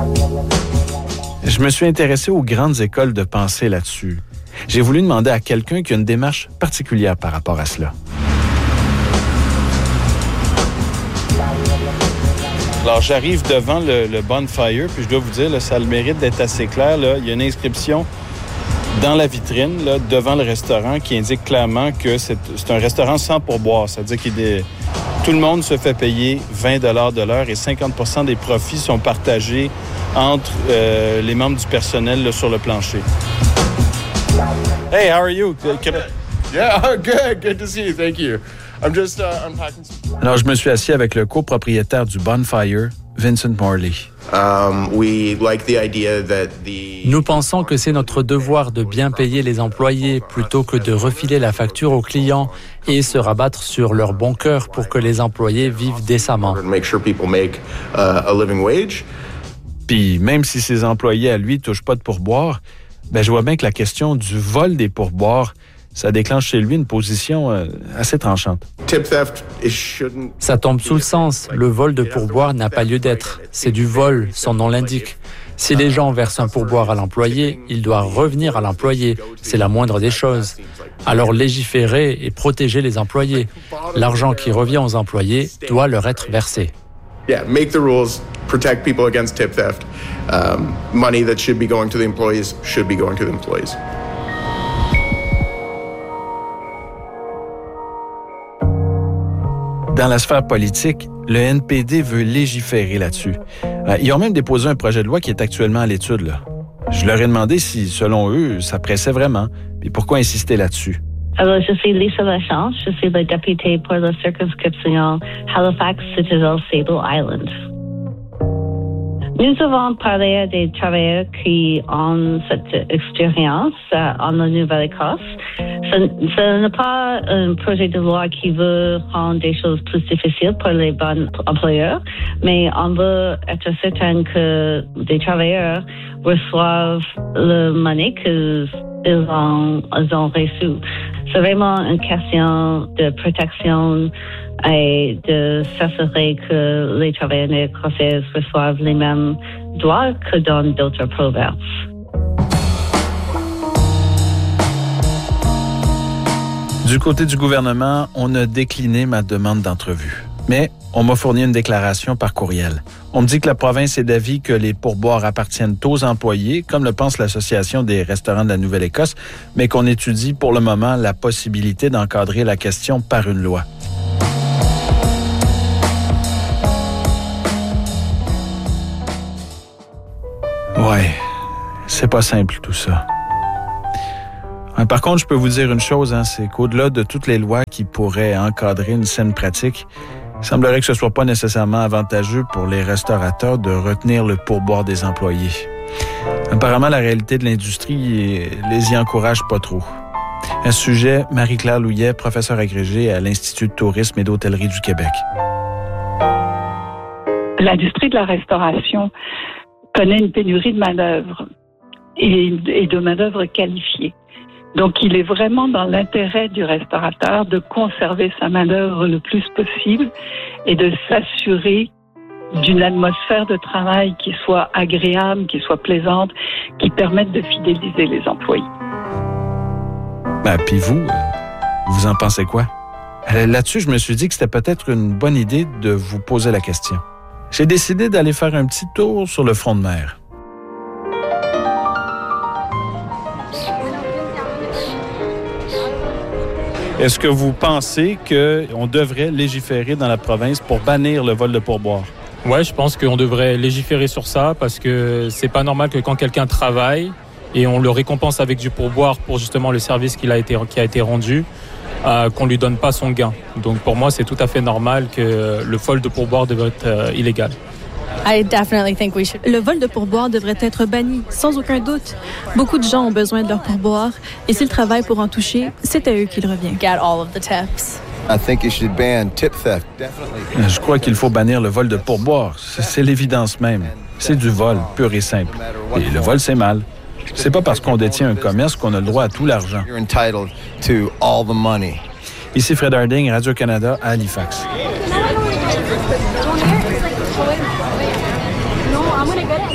Je me suis intéressé aux grandes écoles de pensée là-dessus. J'ai voulu demander à quelqu'un qui a une démarche particulière par rapport à cela. Alors, j'arrive devant le bonfire, puis je dois vous dire, là, ça a le mérite d'être assez clair. Là. Il y a une inscription dans la vitrine, là, devant le restaurant, qui indique clairement que c'est un restaurant sans pourboire. C'est-à-dire que tout le monde se fait payer 20 $ de l'heure et 50 % des profits sont partagés entre les membres du personnel là, sur le plancher. Hey, how are you? Yeah, good. Good to see you. Thank you. I'm just unpacking some... Alors, je me suis assis avec le copropriétaire du Bonfire, Vincent Morley. Nous pensons que c'est notre devoir de bien payer les employés plutôt que de refiler la facture aux clients et se rabattre sur leur bon cœur pour que les employés vivent décemment. Puis, même si ses employés à lui ne touchent pas de pourboire, je vois bien que la question du vol des pourboires, ça déclenche chez lui une position assez tranchante. Ça tombe sous le sens. Le vol de pourboire n'a pas lieu d'être. C'est du vol, son nom l'indique. Si les gens versent un pourboire à l'employé, il doit revenir à l'employé. C'est la moindre des choses. Alors légiférer et protéger les employés. L'argent qui revient aux employés doit leur être versé. Yeah, make the rules, protect people against tip theft. Money that should be going to the employees should be going to the employees. Dans la sphère politique, le NPD veut légiférer là-dessus. Ils ont même déposé un projet de loi qui est actuellement à l'étude. Là. Je leur ai demandé si, selon eux, ça pressait vraiment, et pourquoi insister là-dessus. Alors, je suis Lisa Lachance, je suis la députée pour la circonscription Halifax-Citadel-Sable Island. Nous avons parlé à des travailleurs qui ont cette expérience en Nouvelle-Écosse. Ce n'est pas un projet de loi qui veut rendre des choses plus difficiles pour les bons employeurs, mais on veut être certain que des travailleurs reçoivent le money qu'ils ont reçu. C'est vraiment une question de protection et de s'assurer que les travailleurs écossais reçoivent les mêmes droits que dans d'autres provinces. Du côté du gouvernement, on a décliné ma demande d'entrevue. Mais on m'a fourni une déclaration par courriel. On me dit que la province est d'avis que les pourboires appartiennent aux employés, comme le pense l'Association des restaurants de la Nouvelle-Écosse, mais qu'on étudie pour le moment la possibilité d'encadrer la question par une loi. Ouais, c'est pas simple tout ça. Par contre, je peux vous dire une chose, c'est qu'au-delà de toutes les lois qui pourraient encadrer une saine pratique, il semblerait que ce soit pas nécessairement avantageux pour les restaurateurs de retenir le pourboire des employés. Apparemment, la réalité de l'industrie les y encourage pas trop. À ce sujet, Marie-Claire Louillet, professeure agrégée à l'Institut de tourisme et d'hôtellerie du Québec. L'industrie de la restauration connaît une pénurie de main-d'œuvre et de main-d'œuvre qualifiée. Donc, il est vraiment dans l'intérêt du restaurateur de conserver sa main-d'œuvre le plus possible et de s'assurer d'une atmosphère de travail qui soit agréable, qui soit plaisante, qui permette de fidéliser les employés. Puis vous en pensez quoi? Là-dessus, je me suis dit que c'était peut-être une bonne idée de vous poser la question. J'ai décidé d'aller faire un petit tour sur le front de mer. Est-ce que vous pensez qu'on devrait légiférer dans la province pour bannir le vol de pourboire? Oui, je pense qu'on devrait légiférer sur ça parce que c'est pas normal que quand quelqu'un travaille et on le récompense avec du pourboire pour justement le service qui a été rendu, qu'on lui donne pas son gain. Donc pour moi, c'est tout à fait normal que le vol de pourboire devrait être illégal. Le vol de pourboire devrait être banni, sans aucun doute. Beaucoup de gens ont besoin de leur pourboire, et s'ils travaillent pour en toucher, c'est à eux qu'il revient. Je crois qu'il faut bannir le vol de pourboire. C'est l'évidence même. C'est du vol, pur et simple. Et le vol, c'est mal. C'est pas parce qu'on détient un commerce qu'on a le droit à tout l'argent. Ici Fred Harding, Radio-Canada, à Halifax.